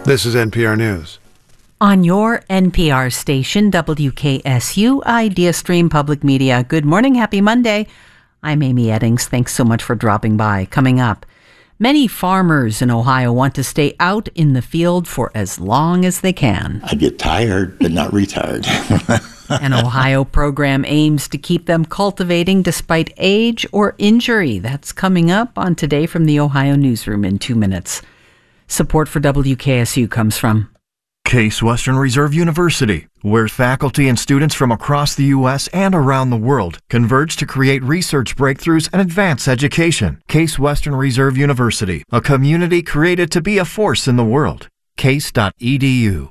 This is NPR News. On your NPR station, WKSU, Idea Stream Public Media. Good morning, happy Monday. I'm Amy Eddings. Thanks so much for dropping by. Coming up, many farmers in Ohio want to stay out in the field for as long as they can. I get tired, but not retired. An Ohio program aims to keep them cultivating despite age or injury. That's coming up on Today from the Ohio Newsroom in 2 minutes. Support for WKSU comes from Case Western Reserve University, where faculty and students from across the U.S. and around the world converge to create research breakthroughs and advance education. Case Western Reserve University, a community created to be a force in the world. Case.edu.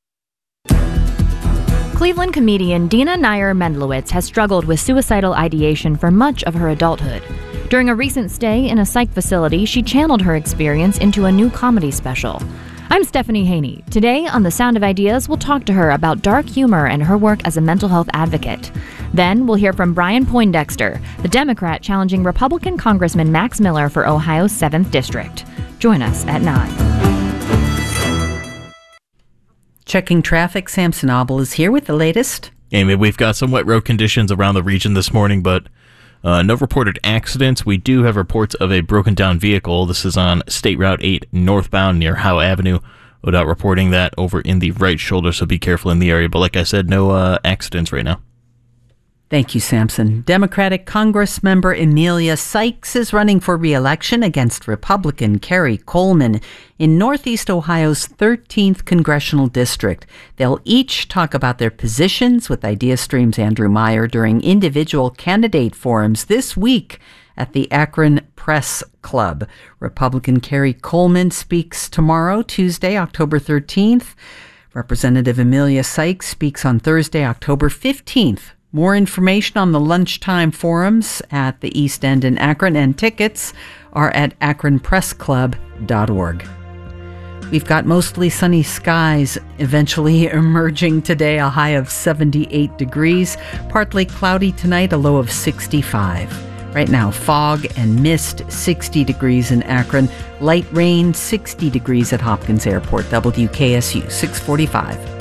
Cleveland comedian Dina Nair-Mendlowitz has struggled with suicidal ideation for much of her adulthood. During a recent stay in a psych facility, she channeled her experience into a new comedy special. I'm Stephanie Haney. Today on The Sound of Ideas, we'll talk to her about dark humor and her work as a mental health advocate. Then we'll hear from Brian Poindexter, the Democrat challenging Republican Congressman Max Miller for Ohio's 7th District. Join us at 9. Checking traffic. Sam Sanabel is here with the latest. Amy, we've got some wet road conditions around the region this morning, but no reported accidents. We do have reports of a broken down vehicle. This is on State Route 8 northbound near Howe Avenue. ODOT reporting that over in the right shoulder, so be careful in the area. But like I said, no accidents right now. Thank you, Samson. Democratic Congress member Emilia Sykes is running for re-election against Republican Kerry Coleman in Northeast Ohio's 13th Congressional District. They'll each talk about their positions with Idea Stream's Andrew Meyer during individual candidate forums this week at the Akron Press Club. Republican Kerry Coleman speaks tomorrow, Tuesday, October 13th. Representative Emilia Sykes speaks on Thursday, October 15th. More information on the lunchtime forums at the East End in Akron, and tickets are at akronpressclub.org. We've got mostly sunny skies eventually emerging today, a high of 78 degrees. Partly cloudy tonight, a low of 65. Right now, fog and mist, 60 degrees in Akron. Light rain, 60 degrees at Hopkins Airport. WKSU 645.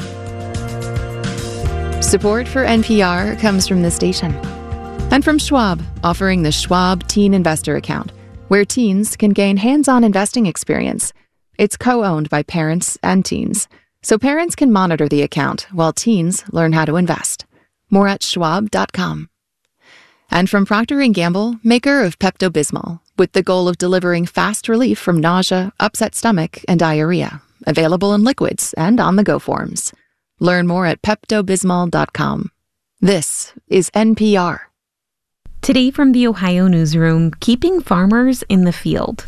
Support for NPR comes from this station and from Schwab, offering the Schwab Teen Investor Account, where teens can gain hands-on investing experience. It's co-owned by parents and teens, so parents can monitor the account while teens learn how to invest. More at schwab.com. And from Procter & Gamble, maker of Pepto-Bismol, with the goal of delivering fast relief from nausea, upset stomach, and diarrhea. Available in liquids and on-the-go forms. Learn more at PeptoBismol.com. This is NPR. Today from the Ohio Newsroom, keeping farmers in the field.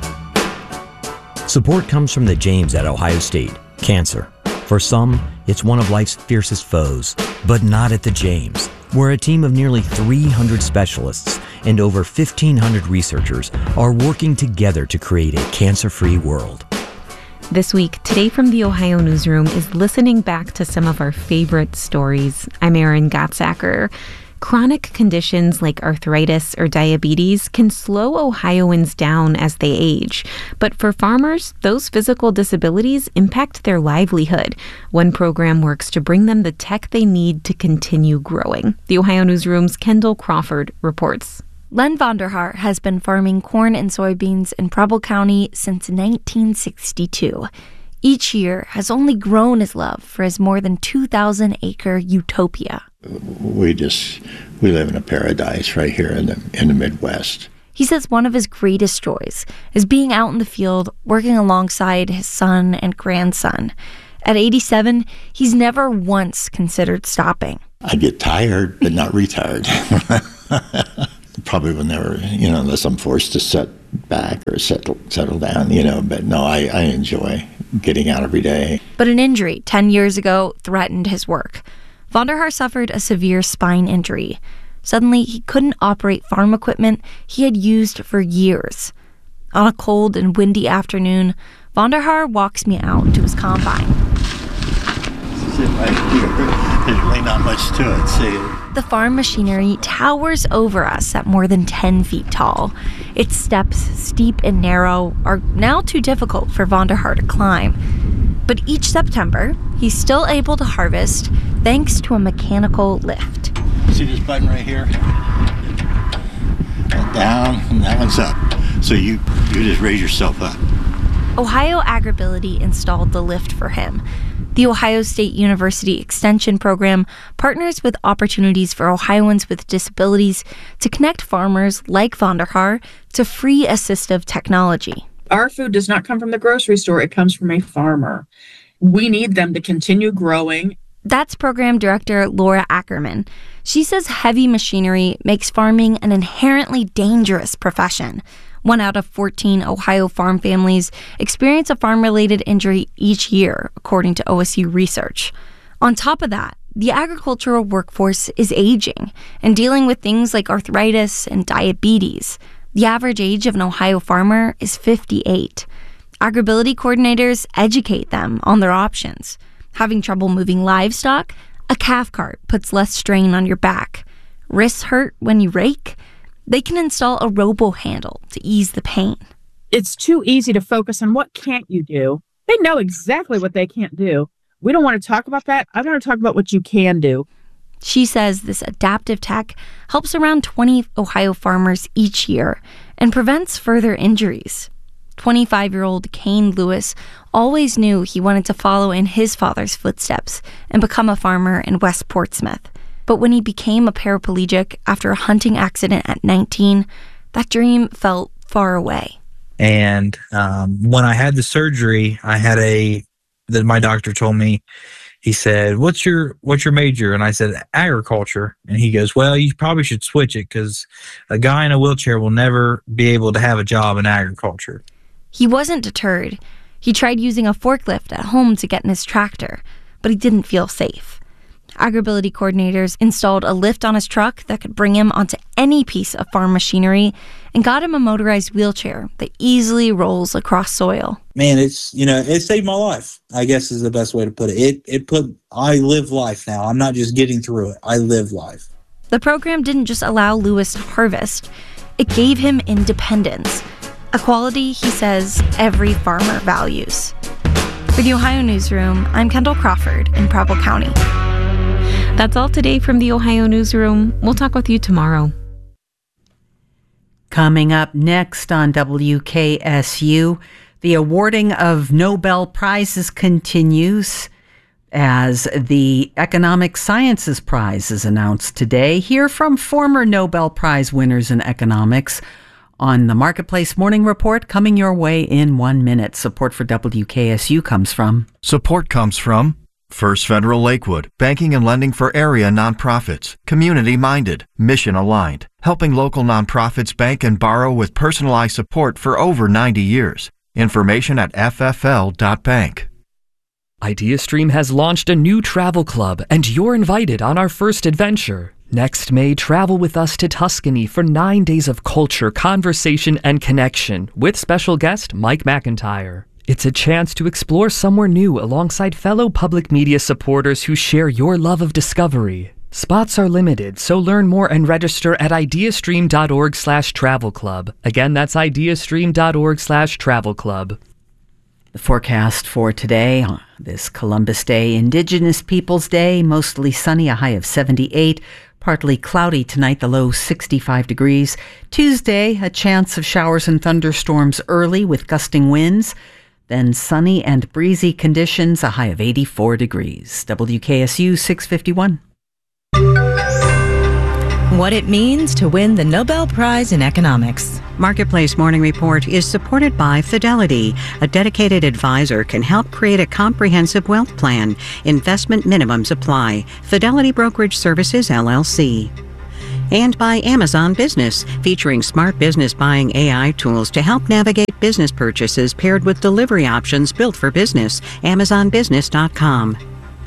Support comes from the James at Ohio State. Cancer. For some, it's one of life's fiercest foes, but not at the James, where a team of nearly 300 specialists and over 1,500 researchers are working together to create a cancer-free world. This week, Today from the Ohio Newsroom is listening back to some of our favorite stories. I'm Erin Gottsacker. Chronic conditions like arthritis or diabetes can slow Ohioans down as they age. But for farmers, those physical disabilities impact their livelihood. One program works to bring them the tech they need to continue growing. The Ohio Newsroom's Kendall Crawford reports. Len Vonderhaar has been farming corn and soybeans in Preble County since 1962. Each year has only grown his love for his more than 2,000-acre utopia. We live in a paradise right here in the Midwest. He says one of his greatest joys is being out in the field working alongside his son and grandson. At 87, he's never once considered stopping. I get tired, but not retired. Probably will never, unless I'm forced to set back or settle down, but no, I enjoy getting out every day. But an injury 10 years ago threatened his work. Vonderhaar suffered a severe spine injury. Suddenly, he couldn't operate farm equipment he had used for years. On a cold and windy afternoon, Vonderhaar walks me out to his combine. There's really not much to it, see. The farm machinery towers over us at more than 10 feet tall. Its steps, steep and narrow, are now too difficult for Vonderhaar to climb. But each September, he's still able to harvest thanks to a mechanical lift. See this button right here? That down, and that one's up. So you just raise yourself up. Ohio AgriBility installed the lift for him. The Ohio State University Extension Program partners with Opportunities for Ohioans with Disabilities to connect farmers like Vonderhaar to free assistive technology. Our food does not come from the grocery store. It comes from a farmer. We need them to continue growing. That's Program Director Laura Ackerman. She says heavy machinery makes farming an inherently dangerous profession. 1 out of 14 Ohio farm families experience a farm-related injury each year, according to OSU research. On top of that, the agricultural workforce is aging and dealing with things like arthritis and diabetes. The average age of an Ohio farmer is 58. AgriBility coordinators educate them on their options. Having trouble moving livestock? A calf cart puts less strain on your back. Wrists hurt when you rake? They can install a robo handle to ease the pain. It's too easy to focus on what can't you do. They know exactly what they can't do. We don't want to talk about that. I want to talk about what you can do. She says this adaptive tech helps around 20 Ohio farmers each year and prevents further injuries. 25-year-old Kane Lewis always knew he wanted to follow in his father's footsteps and become a farmer in West Portsmouth. But when he became a paraplegic after a hunting accident at 19, that dream felt far away. And when I had the surgery, my doctor told me, he said, what's your major? And I said, agriculture. And he goes, well, you probably should switch it because a guy in a wheelchair will never be able to have a job in agriculture. He wasn't deterred. He tried using a forklift at home to get in his tractor, but he didn't feel safe. AgriBility coordinators installed a lift on his truck that could bring him onto any piece of farm machinery and got him a motorized wheelchair that easily rolls across soil. Man, it saved my life, I guess is the best way to put it. I live life now. I'm not just getting through it. I live life. The program didn't just allow Lewis to harvest. It gave him independence, a quality he says every farmer values. For the Ohio Newsroom, I'm Kendall Crawford in Preble County. That's all today from the Ohio Newsroom. We'll talk with you tomorrow. Coming up next on WKSU, the awarding of Nobel Prizes continues as the Economic Sciences Prize is announced today. Hear from former Nobel Prize winners in economics on the Marketplace Morning Report, coming your way in 1 minute. Support for WKSU comes from... Support comes from First Federal Lakewood, banking and lending for area nonprofits, community-minded, mission-aligned, helping local nonprofits bank and borrow with personalized support for over 90 years. Information at ffl.bank. IdeaStream has launched a new travel club, and you're invited on our first adventure. Next May, travel with us to Tuscany for 9 days of culture, conversation, and connection with special guest Mike McIntyre. It's a chance to explore somewhere new alongside fellow public media supporters who share your love of discovery. Spots are limited, so learn more and register at ideastream.org/travel club. Again, that's ideastream.org/travel club. The forecast for today, this Columbus Day, Indigenous Peoples Day, mostly sunny, a high of 78. Partly cloudy tonight, the low 65 degrees. Tuesday, a chance of showers and thunderstorms early with gusting winds. Then sunny and breezy conditions, a high of 84 degrees. WKSU 651. What it means to win the Nobel Prize in Economics. Marketplace Morning Report is supported by Fidelity. A dedicated advisor can help create a comprehensive wealth plan. Investment minimums apply. Fidelity Brokerage Services, LLC. And by Amazon Business, featuring smart business buying AI tools to help navigate business purchases paired with delivery options built for business. AmazonBusiness.com.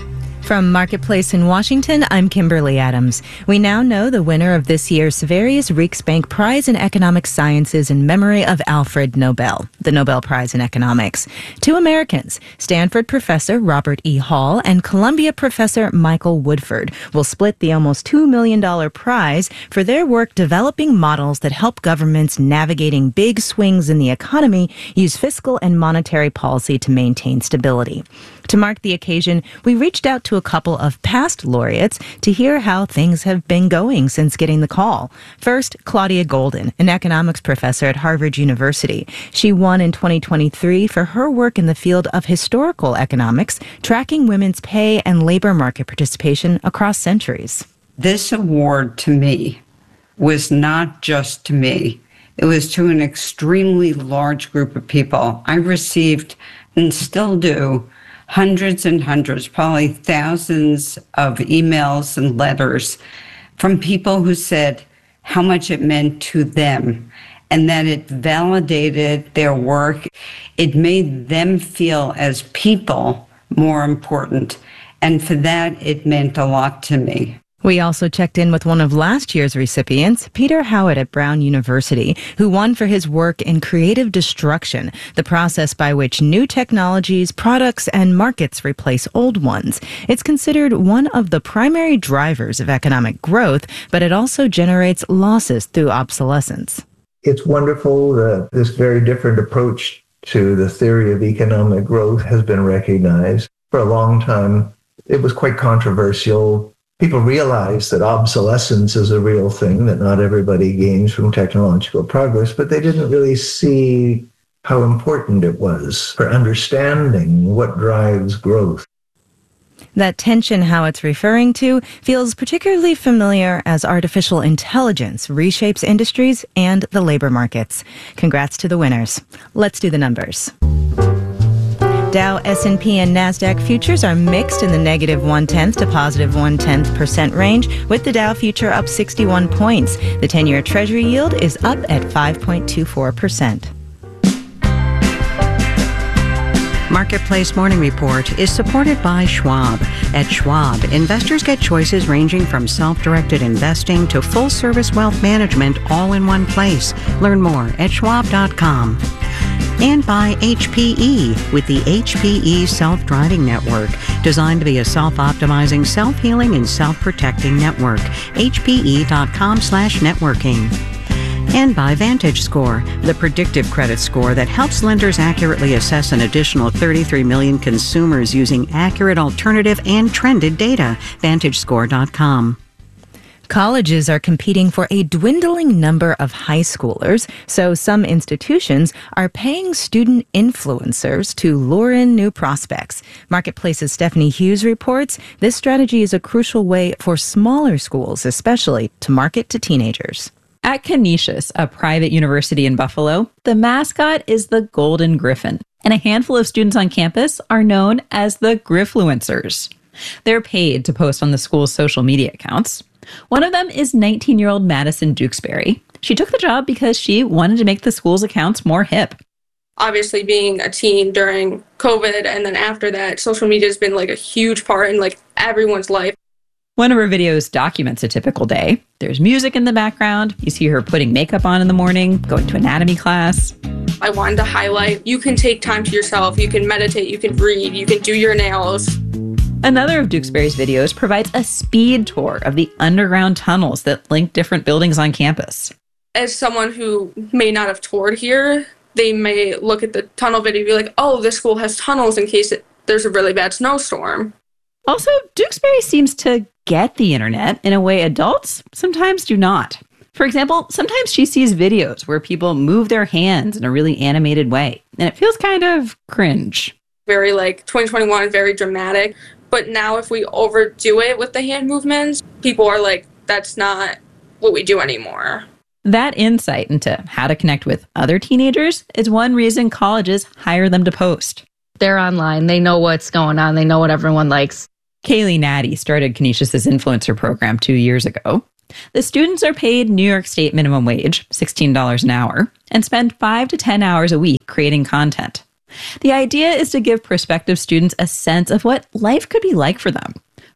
From Marketplace in Washington, I'm Kimberly Adams. We now know the winner of this year's Sveriges Riksbank Prize in Economic Sciences in memory of Alfred Nobel, the Nobel Prize in Economics. Two Americans, Stanford professor Robert E. Hall and Columbia professor Michael Woodford, will split the almost $2 million prize for their work developing models that help governments navigating big swings in the economy use fiscal and monetary policy to maintain stability. To mark the occasion, we reached out to a couple of past laureates to hear how things have been going since getting the call. First, Claudia Golden, an economics professor at Harvard University. She won in 2023 for her work in the field of historical economics, tracking women's pay and labor market participation across centuries. This award to me was not just to me. It was to an extremely large group of people. I received, and still do, hundreds and hundreds, probably thousands of emails and letters from people who said how much it meant to them and that it validated their work. It made them feel as people more important. And for that, it meant a lot to me. We also checked in with one of last year's recipients, Peter Howitt at Brown University, who won for his work in creative destruction, the process by which new technologies, products, and markets replace old ones. It's considered one of the primary drivers of economic growth, but it also generates losses through obsolescence. It's wonderful that this very different approach to the theory of economic growth has been recognized. For a long time, it was quite controversial. People realize that obsolescence is a real thing, that not everybody gains from technological progress, but they didn't really see how important it was for understanding what drives growth. That tension Howitt's referring to feels particularly familiar as artificial intelligence reshapes industries and the labor markets. Congrats to the winners. Let's do the numbers. Dow, S&P, and NASDAQ futures are mixed in the negative 0.1 to positive 0.1% range, with the Dow future up 61 points. The 10-year Treasury yield is up at 5.24%. Marketplace Morning Report is supported by Schwab. At Schwab, investors get choices ranging from self-directed investing to full-service wealth management all in one place. Learn more at schwab.com. And by HPE with the HPE Self-Driving Network, designed to be a self-optimizing, self-healing, and self-protecting network. HPE.com/networking. And by VantageScore, the predictive credit score that helps lenders accurately assess an additional 33 million consumers using accurate alternative and trended data. VantageScore.com. Colleges are competing for a dwindling number of high schoolers, so some institutions are paying student influencers to lure in new prospects. Marketplace's Stephanie Hughes reports this strategy is a crucial way for smaller schools, especially, to market to teenagers. At Canisius, a private university in Buffalo, the mascot is the Golden Griffin, and a handful of students on campus are known as the Griffluencers. They're paid to post on the school's social media accounts. One of them is 19-year-old Madison Dukesbury. She took the job because she wanted to make the school's accounts more hip. Obviously, being a teen during COVID and then after that, social media has been like a huge part in like everyone's life. One of her videos documents a typical day. There's music in the background. You see her putting makeup on in the morning, going to anatomy class. I wanted to highlight, you can take time to yourself, you can meditate, you can read, you can do your nails. Another of Dukesbury's videos provides a speed tour of the underground tunnels that link different buildings on campus. As someone who may not have toured here, they may look at the tunnel video and be like, oh, this school has tunnels in case there's a really bad snowstorm. Also, Dukesbury seems to get the internet in a way adults sometimes do not. For example, sometimes she sees videos where people move their hands in a really animated way, and it feels kind of cringe. Very like 2021, very dramatic. But now if we overdo it with the hand movements, people are like, that's not what we do anymore. That insight into how to connect with other teenagers is one reason colleges hire them to post. They're online. They know what's going on. They know what everyone likes. Kaylee Natty started Canisius's influencer program 2 years ago. The students are paid New York State minimum wage, $16 an hour, and spend 5 to 10 hours a week creating content. The idea is to give prospective students a sense of what life could be like for them.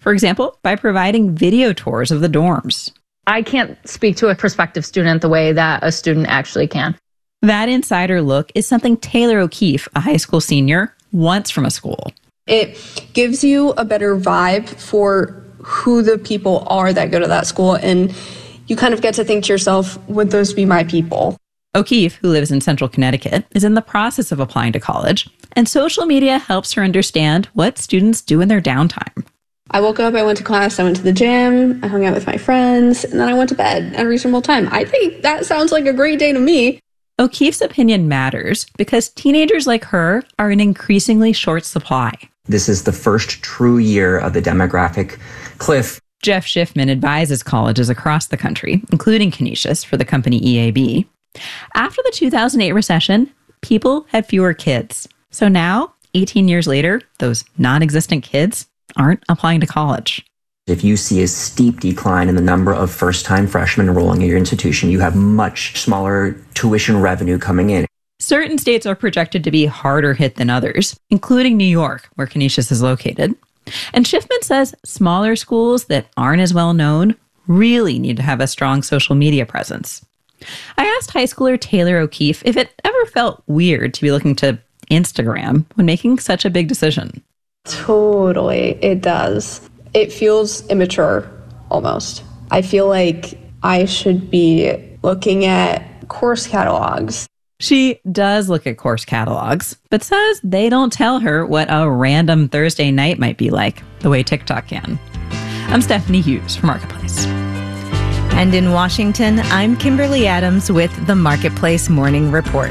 For example, by providing video tours of the dorms. I can't speak to a prospective student the way that a student actually can. That insider look is something Taylor O'Keefe, a high school senior, wants from a school. It gives you a better vibe for who the people are that go to that school, and you kind of get to think to yourself, would those be my people? O'Keefe, who lives in central Connecticut, is in the process of applying to college, and social media helps her understand what students do in their downtime. I woke up, I went to class, I went to the gym, I hung out with my friends, and then I went to bed at a reasonable time. I think that sounds like a great day to me. O'Keefe's opinion matters because teenagers like her are in increasingly short supply. This is the first true year of the demographic cliff. Jeff Schiffman advises colleges across the country, including Canisius, for the company EAB. After the 2008 recession, people had fewer kids. So now, 18 years later, those non-existent kids aren't applying to college. If you see a steep decline in the number of first-time freshmen enrolling at your institution, you have much smaller tuition revenue coming in. Certain states are projected to be harder hit than others, including New York, where Canisius is located. And Schiffman says smaller schools that aren't as well known really need to have a strong social media presence. I asked high schooler Taylor O'Keefe if it ever felt weird to be looking to Instagram when making such a big decision. Totally, it does. It feels immature, almost. I feel like I should be looking at course catalogs. She does look at course catalogs, but says they don't tell her what a random Thursday night might be like, the way TikTok can. I'm Stephanie Hughes for Marketplace. And in Washington, I'm Kimberly Adams with the Marketplace Morning Report.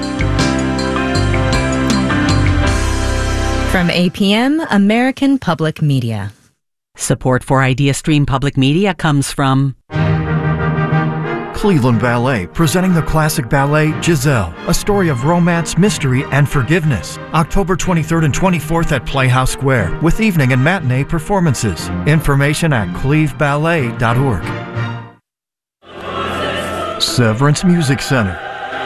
From APM, American Public Media. Support for IdeaStream Public Media comes from Cleveland Ballet, presenting the classic ballet Giselle, a story of romance, mystery, and forgiveness. October 23rd and 24th at Playhouse Square, with evening and matinee performances. Information at cleveballet.org. Severance Music Center.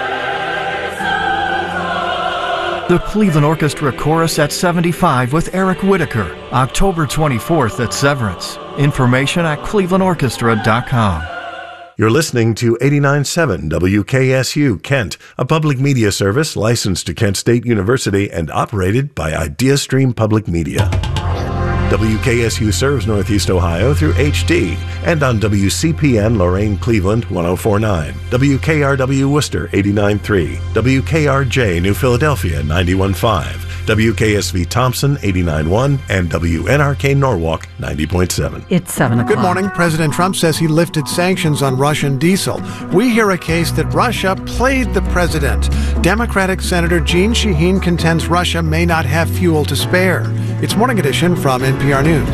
The Cleveland Orchestra Chorus at 75 with Eric Whitaker, October 24th at Severance. Information at clevelandorchestra.com. You're listening to 89.7 WKSU Kent, a public media service licensed to Kent State University and operated by IdeaStream Public Media. WKSU serves Northeast Ohio through HD and on WCPN Lorain Cleveland 104.9, WKRW Worcester 89.3, WKRJ New Philadelphia 91.5, WKSV Thompson 89.1, and WNRK Norwalk 90.7. It's 7 o'clock. Good morning. President Trump says he lifted sanctions on Russian diesel. We hear a case that Russia played the president. Democratic Senator Jeanne Shaheen contends Russia may not have fuel to spare. It's Morning Edition from NPR News.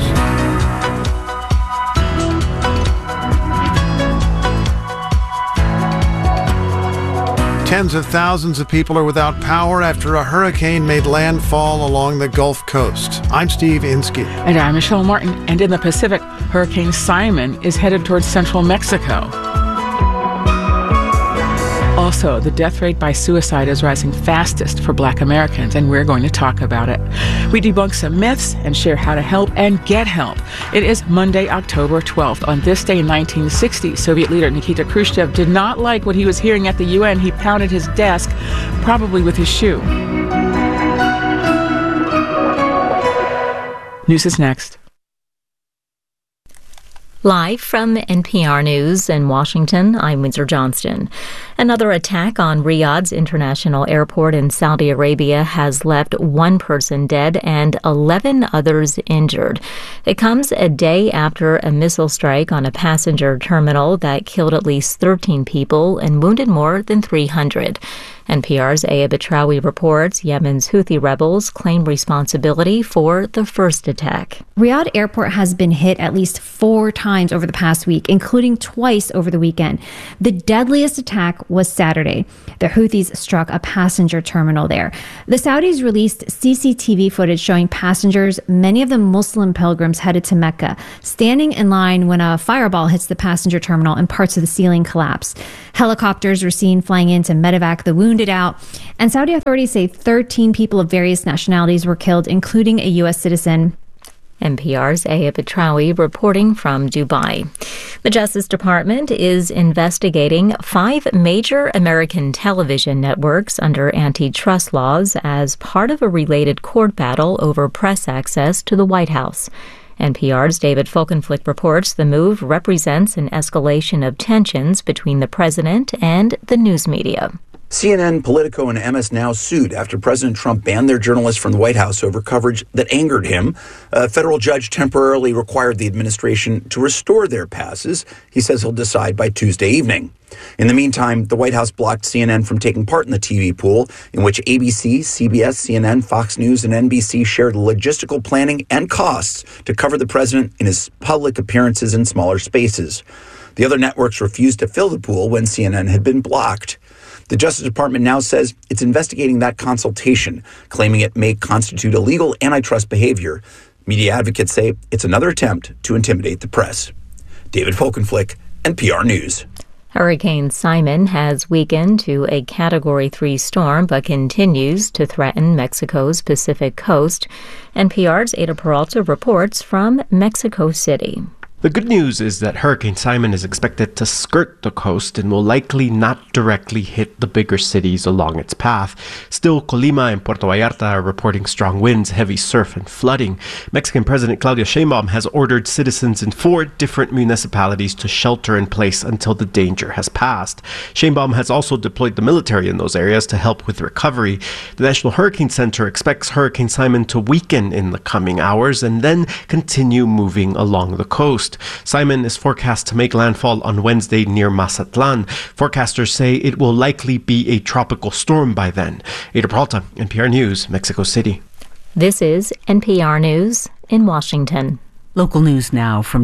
Tens of thousands of people are without power after a hurricane made landfall along the Gulf Coast. I'm Steve Inskeep. And I'm Michelle Martin. And in the Pacific, Hurricane Simon is headed towards central Mexico. Also, the death rate by suicide is rising fastest for Black Americans, and we're going to talk about it. We debunk some myths and share how to help and get help. It is Monday, October 12th. On this day in 1960, Soviet leader Nikita Khrushchev did not like what he was hearing at the UN. He pounded his desk, probably with his shoe. News is next. Live from NPR News in Washington, I'm Windsor Johnston. Another attack on Riyadh's international airport in Saudi Arabia has left one person dead and 11 others injured. It comes a day after a missile strike on a passenger terminal that killed at least 13 people and wounded more than 300. NPR's Aya Betrawi reports Yemen's Houthi rebels claim responsibility for the first attack. Riyadh Airport has been hit at least 4 times over the past week, including twice over the weekend. The deadliest attack was Saturday. The Houthis struck a passenger terminal there. The Saudis released CCTV footage showing passengers, many of them Muslim pilgrims headed to Mecca, standing in line when a fireball hits the passenger terminal and parts of the ceiling collapse. Helicopters were seen flying in to medevac the wounded out, and Saudi authorities say 13 people of various nationalities were killed, including a U.S. citizen. NPR's Aya Petraoui reporting from Dubai. The Justice Department is investigating 5 major American television networks under antitrust laws as part of a related court battle over press access to the White House. NPR's David Folkenflik reports the move represents an escalation of tensions between the president and the news media. CNN, Politico, and MS Now sued after President Trump banned their journalists from the White House over coverage that angered him. A federal judge temporarily required the administration to restore their passes. He says he'll decide by Tuesday evening. In the meantime, the White House blocked CNN from taking part in the TV pool, in which ABC, CBS, CNN, Fox News, and NBC shared logistical planning and costs to cover the president in his public appearances in smaller spaces. The other networks refused to fill the pool when CNN had been blocked. The Justice Department now says it's investigating that consultation, claiming it may constitute illegal antitrust behavior. Media advocates say it's another attempt to intimidate the press. David Folkenflik, NPR News. Hurricane Simon has weakened to a Category 3 storm but continues to threaten Mexico's Pacific coast. NPR's Ada Peralta reports from Mexico City. The good news is that Hurricane Simon is expected to skirt the coast and will likely not directly hit the bigger cities along its path. Still, Colima and Puerto Vallarta are reporting strong winds, heavy surf, and flooding. Mexican President Claudia Sheinbaum has ordered citizens in 4 different municipalities to shelter in place until the danger has passed. Sheinbaum has also deployed the military in those areas to help with recovery. The National Hurricane Center expects Hurricane Simon to weaken in the coming hours and then continue moving along the coast. Simon is forecast to make landfall on Wednesday near Mazatlan. Forecasters say it will likely be a tropical storm by then. Ada Peralta, NPR News, Mexico City. This is NPR News in Washington. Local news now from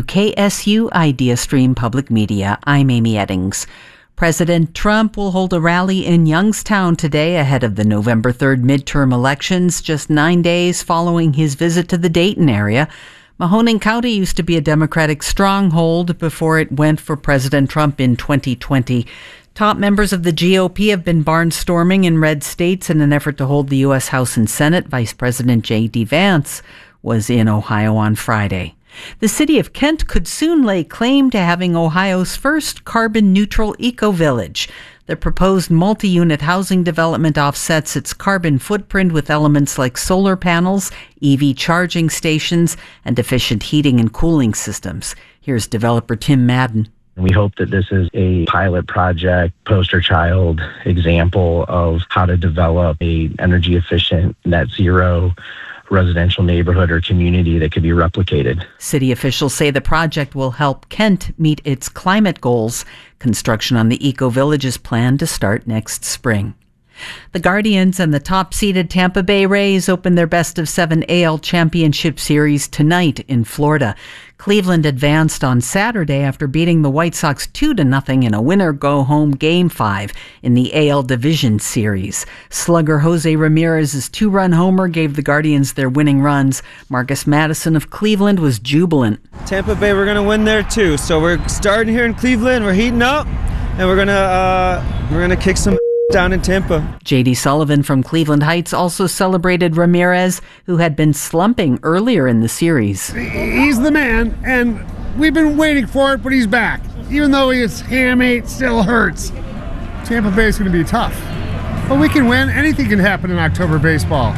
WKSU IdeaStream Public Media. I'm Amy Eddings. President Trump will hold a rally in Youngstown today ahead of the November 3rd midterm elections, just 9 days following his visit to the Dayton area. Mahoning County used to be a Democratic stronghold before it went for President Trump in 2020. Top members of the GOP have been barnstorming in red states in an effort to hold the U.S. House and Senate. Vice President J.D. Vance was in Ohio on Friday. The city of Kent could soon lay claim to having Ohio's first carbon-neutral eco-village. The proposed multi-unit housing development offsets its carbon footprint with elements like solar panels, EV charging stations, and efficient heating and cooling systems. Here's developer Tim Madden. We hope that this is a pilot project, poster child example of how to develop a energy efficient, net zero residential neighborhood or community that could be replicated. City officials say the project will help Kent meet its climate goals. Construction on the eco-village is planned to start next spring. The Guardians and the top-seeded Tampa Bay Rays open their best-of-7 AL Championship Series tonight in Florida. Cleveland advanced on Saturday after beating the White Sox 2-0 in a winner-go-home Game 5 in the AL Division Series. Slugger Jose Ramirez's 2-run homer gave the Guardians their winning runs. Marcus Madison of Cleveland was jubilant. Tampa Bay, we're going to win there too. So we're starting here in Cleveland, we're heating up, and we're gonna kick some down in Tampa. J.D. Sullivan from Cleveland Heights also celebrated Ramirez, who had been slumping earlier in the series. He's the man, and we've been waiting for it, but he's back. Even though his hamate still hurts. Tampa Bay is going to be tough. But we can win. Anything can happen in October baseball.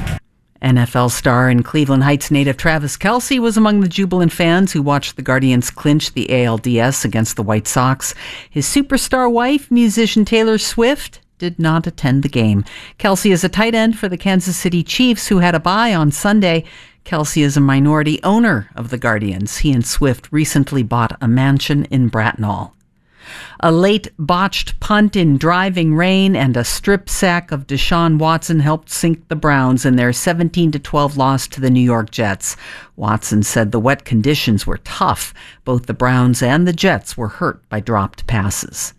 NFL star and Cleveland Heights native Travis Kelce was among the jubilant fans who watched the Guardians clinch the ALDS against the White Sox. His superstar wife, musician Taylor Swift, did not attend the game. Kelce is a tight end for the Kansas City Chiefs, who had a bye on Sunday. Kelce is a minority owner of the Guardians. He and Swift recently bought a mansion in Bracknell. A late botched punt in driving rain and a strip sack of Deshaun Watson helped sink the Browns in their 17-12 loss to the New York Jets. Watson said the wet conditions were tough. Both the Browns and the Jets were hurt by dropped passes.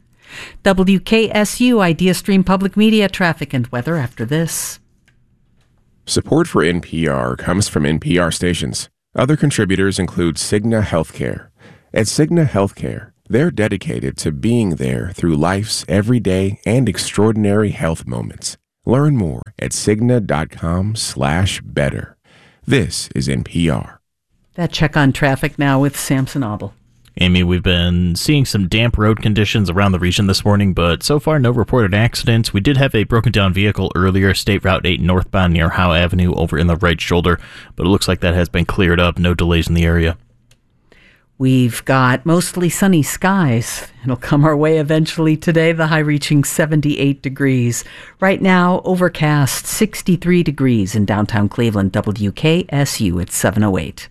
WKSU IdeaStream Public Media traffic and weather after this. Support for NPR comes from NPR stations. Other contributors include Cigna Healthcare. At Cigna Healthcare, they're dedicated to being there through life's everyday and extraordinary health moments. Learn more at Cigna.com/better. This is NPR. That check on traffic now with Samson Abel. Amy, we've been seeing some damp road conditions around the region this morning, but so far no reported accidents. We did have a broken down vehicle earlier, State Route 8 northbound near Howe Avenue over in the right shoulder, but it looks like that has been cleared up. No delays in the area. We've got mostly sunny skies. It'll come our way eventually today, the high reaching 78 degrees. Right now, overcast 63 degrees in downtown Cleveland. WKSU at 7:08.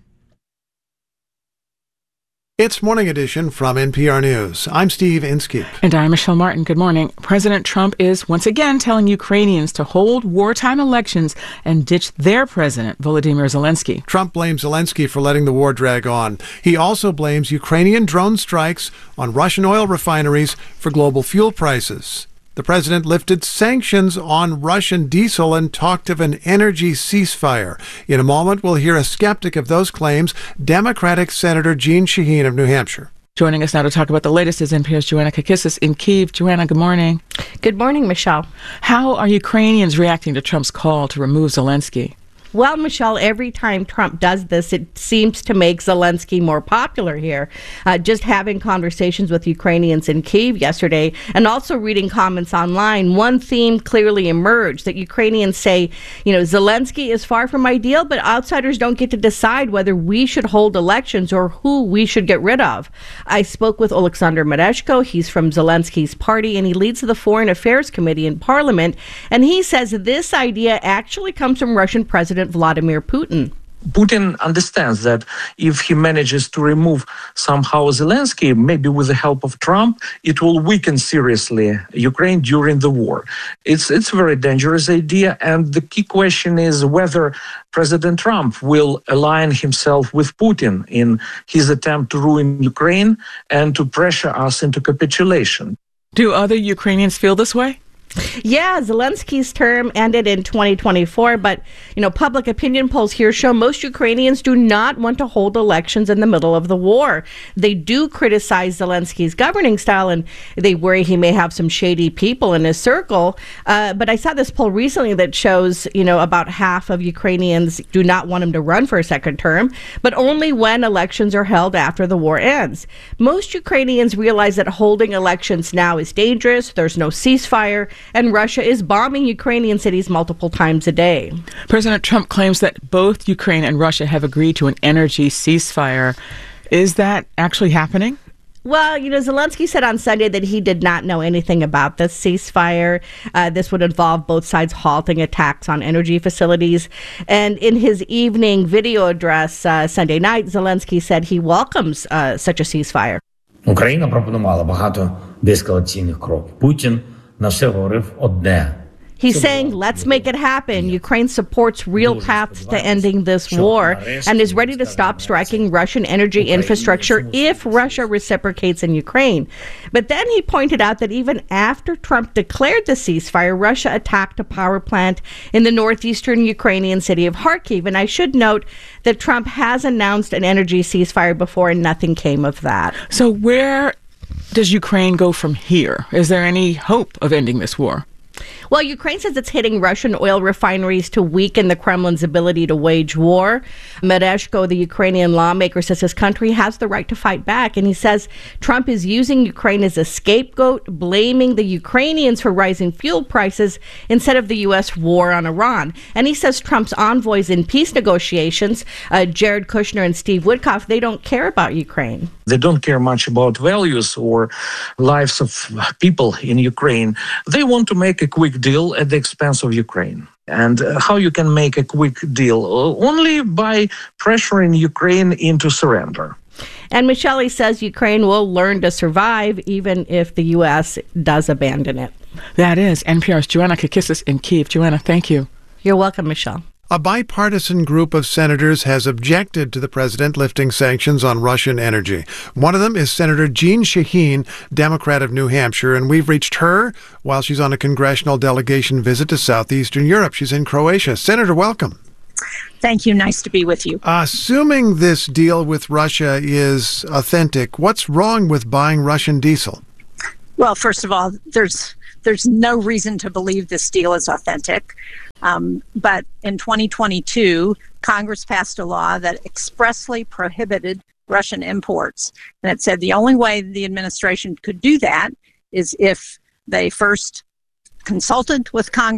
It's Morning Edition from NPR News. I'm Steve Inskeep. And I'm Michelle Martin. Good morning. President Trump is once again telling Ukrainians to hold wartime elections and ditch their president, Volodymyr Zelensky. Trump blames Zelensky for letting the war drag on. He also blames Ukrainian drone strikes on Russian oil refineries for global fuel prices. The president lifted sanctions on Russian diesel and talked of an energy ceasefire. In a moment, we'll hear a skeptic of those claims, Democratic Senator Jeanne Shaheen of New Hampshire. Joining us now to talk about the latest is NPR's Joanna Kakissis in Kyiv. Joanna, good morning. Good morning, Michelle. How are Ukrainians reacting to Trump's call to remove Zelensky? Well, Michelle, every time Trump does this, it seems to make Zelensky more popular here. Just having conversations with Ukrainians in Kyiv yesterday and also reading comments online, one theme clearly emerged that Ukrainians say, Zelensky is far from ideal, but outsiders don't get to decide whether we should hold elections or who we should get rid of. I spoke with Oleksandr Mereshko. He's from Zelensky's party, and he leads the Foreign Affairs Committee in Parliament. And he says this idea actually comes from Russian President Vladimir Putin. Putin understands that if he manages to remove somehow Zelensky, maybe with the help of Trump, it will weaken seriously Ukraine during the war. It's a very dangerous idea, and the key question is whether President Trump will align himself with Putin in his attempt to ruin Ukraine and to pressure us into capitulation. Do other Ukrainians feel this way? Yeah, Zelensky's term ended in 2024, but, public opinion polls here show most Ukrainians do not want to hold elections in the middle of the war. They do criticize Zelensky's governing style, and they worry he may have some shady people in his circle. But I saw this poll recently that shows, about half of Ukrainians do not want him to run for a second term, but only when elections are held after the war ends. Most Ukrainians realize that holding elections now is dangerous. There's no ceasefire, and Russia is bombing Ukrainian cities multiple times a day. President Trump claims that both Ukraine and Russia have agreed to an energy ceasefire. Is that actually happening? Well, Zelensky said on Sunday that he did not know anything about this ceasefire. This would involve both sides halting attacks on energy facilities. And in his evening video address Sunday night, Zelensky said he welcomes such a ceasefire. Україна пропонувала багато деескалаційних кроків. Путін на все говорив одне. He's saying, let's make it happen. Ukraine supports real paths to ending this war and is ready to stop striking Russian energy infrastructure if Russia reciprocates in Ukraine. But then he pointed out that even after Trump declared the ceasefire, Russia attacked a power plant in the northeastern Ukrainian city of Kharkiv. And I should note that Trump has announced an energy ceasefire before and nothing came of that. So where does Ukraine go from here? Is there any hope of ending this war? Well, Ukraine says it's hitting Russian oil refineries to weaken the Kremlin's ability to wage war. Mereshko, the Ukrainian lawmaker, says his country has the right to fight back. And he says Trump is using Ukraine as a scapegoat, blaming the Ukrainians for rising fuel prices instead of the U.S. war on Iran. And he says Trump's envoys in peace negotiations, Jared Kushner and Steve Witkoff, they don't care about Ukraine. They don't care much about values or lives of people in Ukraine. They want to make a quick deal at the expense of Ukraine. And how you can make a quick deal? Only by pressuring Ukraine into surrender. And Michelle says Ukraine will learn to survive even if the U.S. does abandon it. That is NPR's Joanna Kakissis in Kyiv. Joanna, thank you. You're welcome, Michelle. A bipartisan group of senators has objected to the president lifting sanctions on Russian energy. One of them is Senator Jeanne Shaheen, Democrat of New Hampshire, and we've reached her while she's on a congressional delegation visit to southeastern Europe. She's in Croatia. Senator, welcome. Thank you. Nice to be with you. Assuming this deal with Russia is authentic, what's wrong with buying Russian diesel? Well, first of all, there's no reason to believe this deal is authentic. But in 2022, Congress passed a law that expressly prohibited Russian imports. And it said the only way the administration could do that is if they first consulted with Congress